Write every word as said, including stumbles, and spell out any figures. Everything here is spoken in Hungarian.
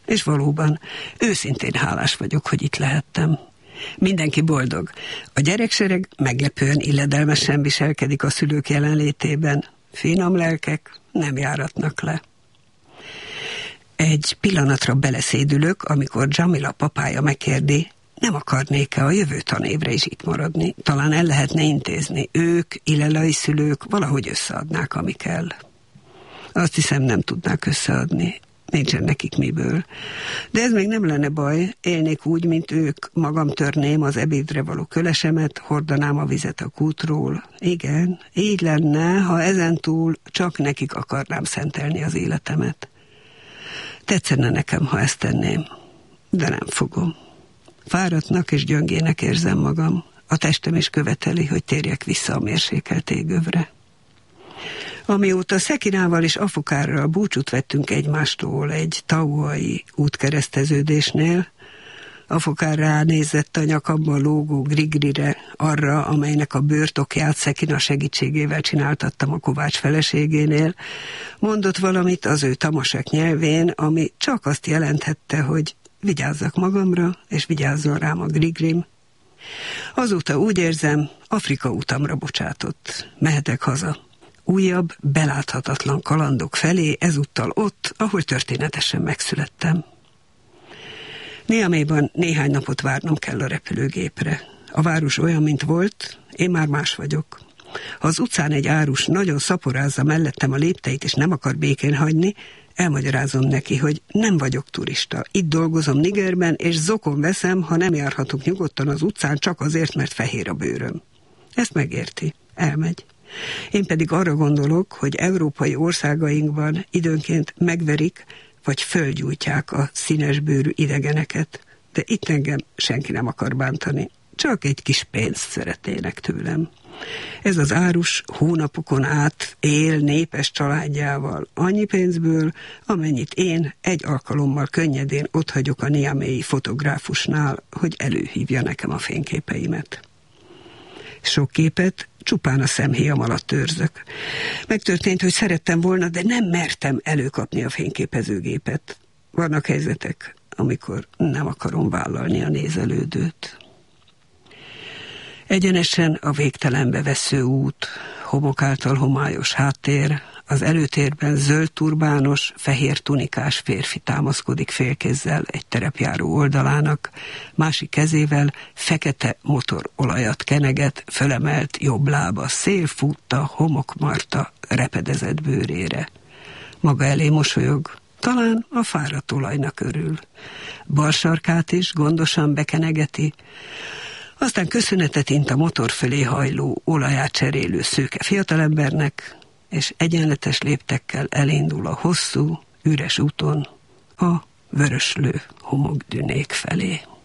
És valóban, őszintén hálás vagyok, hogy itt lehettem. Mindenki boldog. A gyereksereg meglepően illedelmesen viselkedik a szülők jelenlétében. Finom lelkek nem járatnak le. Egy pillanatra beleszédülök, amikor Jamila papája megkérdi, nem akarnék-e a jövő tanévre is itt maradni? Talán el lehetne intézni. Ők, illelai szülők valahogy összeadnák, ami kell. Azt hiszem, nem tudnák összeadni. Nincsen nekik miből. De ez még nem lenne baj, élnék úgy, mint ők, magam törném az ebédre való kölesemet, hordanám a vizet a kútról. Igen, így lenne, ha ezentúl csak nekik akarnám szentelni az életemet. Tetszene nekem, ha ezt tenném, de nem fogom. Fáradtnak és gyöngének érzem magam, a testem is követeli, hogy térjek vissza a mérsékelt égövre. Amióta Szekinával és Afukárral búcsút vettünk egymástól egy tauai útkereszteződésnél, Afukár ránézett a nyakamba lógó grigrire, arra, amelynek a bőrtokját Szekina segítségével csináltattam a Kovács feleségénél, mondott valamit az ő tamasek nyelvén, ami csak azt jelenthette, hogy vigyázzak magamra, és vigyázzon rám a grigrim. Azóta úgy érzem, Afrika utamra bocsátott. Mehetek haza. Újabb, beláthatatlan kalandok felé, ezúttal ott, ahol történetesen megszülettem. Niaméban néhány napot várnom kell a repülőgépre. A város olyan, mint volt, én már más vagyok. Ha az utcán egy árus nagyon szaporázza mellettem a lépteit, és nem akar békén hagyni, elmagyarázom neki, hogy nem vagyok turista. Itt dolgozom Nigerben, és zokon veszem, ha nem járhatok nyugodtan az utcán, csak azért, mert fehér a bőröm. Ezt megérti. Elmegy. Én pedig arra gondolok, hogy európai országainkban időnként megverik, vagy fölgyújtják a színesbőrű idegeneket, de itt engem senki nem akar bántani. Csak egy kis pénzt szeretnének tőlem. Ez az árus hónapokon át él népes családjával annyi pénzből, amennyit én egy alkalommal könnyedén otthagyok a niaméi fotográfusnál, hogy előhívja nekem a fényképeimet. Sok képet csupán a szemhéjam alatt őrzök. Megtörtént, hogy szerettem volna, de nem mertem előkapni a fényképezőgépet. Vannak helyzetek, amikor nem akarom vállalni a nézelődőt. Egyenesen a végtelenbe vesző út, homok által homályos háttér, az előtérben zöld turbános, fehér tunikás férfi támaszkodik félkézzel egy terepjáró oldalának, másik kezével fekete motorolajat keneget, fölemelt jobb lába szél futta, homok marta repedezett bőrére. Maga elé mosolyog, talán a fáradt olajnak örül. Bal sarkát is gondosan bekenegeti, aztán köszönetet int a motor fölé hajló, olaját cserélő szőke fiatalembernek, és egyenletes léptekkel elindul a hosszú, üres úton a vöröslő homokdünék felé.